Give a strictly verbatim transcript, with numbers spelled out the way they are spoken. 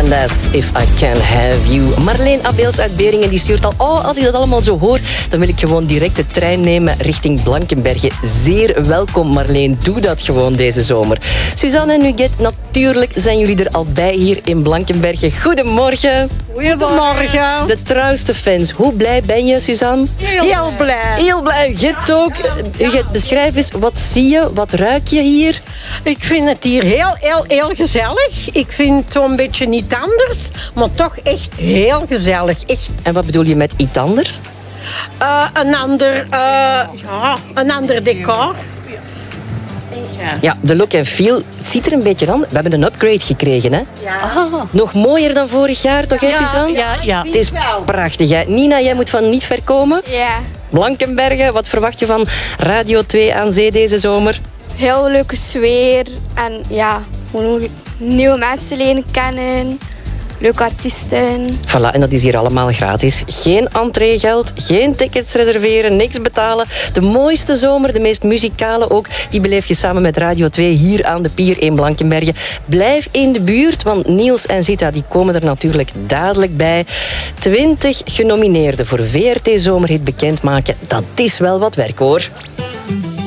And that's If I Can Have You. Marleen Abeels uit Beringen die stuurt al... Oh, als ik dat allemaal zo hoor, dan wil ik gewoon direct de trein nemen richting Blankenberge. Zeer welkom, Marleen. Doe dat gewoon deze zomer. Suzanne en Huguette, natuurlijk zijn jullie er al bij hier in Blankenberge. Goedemorgen. Goedemorgen. De trouwste fans. Hoe blij ben je, Suzanne? Heel, Heel blij. Heel blij. Huguette ook. Huguette, beschrijf eens, wat zie je, wat ruik je hier? Ik vind het hier heel, heel, heel gezellig. Ik vind het zo'n beetje niet anders, maar toch echt heel gezellig. Echt. En wat bedoel je met iets anders? Uh, een, ander, uh, ja, een ander decor. Ja, de look en feel, het ziet er een beetje aan. We hebben een upgrade gekregen, hè? Ja. Ah, nog mooier dan vorig jaar, toch, hè, Suzanne? Ja, ja. Het is prachtig, hè? Nina, jij moet van niet ver komen. Ja. Blankenberge, wat verwacht je van Radio twee aan Zee deze zomer? Heel leuke sfeer en ja, gewoon nieuwe mensen leren kennen. Leuke artiesten. Voilà, en dat is hier allemaal gratis. Geen entreegeld, geen tickets reserveren, niks betalen. De mooiste zomer, de meest muzikale ook, die beleef je samen met Radio twee hier aan de pier in Blankenberge. Blijf in de buurt, want Niels en Zita die komen er natuurlijk dadelijk bij. twintig genomineerden voor V R T Zomerhit bekendmaken, dat is wel wat werk, hoor.